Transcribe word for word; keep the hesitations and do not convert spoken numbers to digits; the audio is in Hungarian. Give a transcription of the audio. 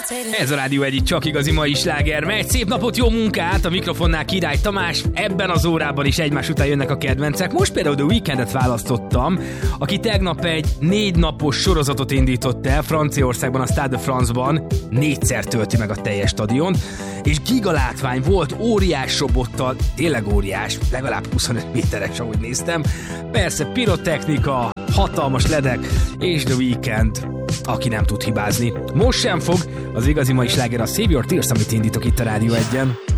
Ez a Rádió egyik csak igazi mai sláger megy. Szép napot, jó munkát! A mikrofonnál Király Tamás. Ebben az órában is egymás után jönnek a kedvencek. Most például The Weekendet választottam, aki tegnap egy négy napos sorozatot indított el Franciaországban, a Stade de France-ban. Négyszer tölti meg a teljes stadiont. És gigalátvány volt, óriás robottal, tényleg óriás, legalább huszonöt méteres, ahogy néztem. Persze pirotechnika, hatalmas ledek, és The Weekend, aki nem tud hibázni. Most sem fog, az igazi mai sláger a Save Your Tears, amit indítok itt a Rádió egyen.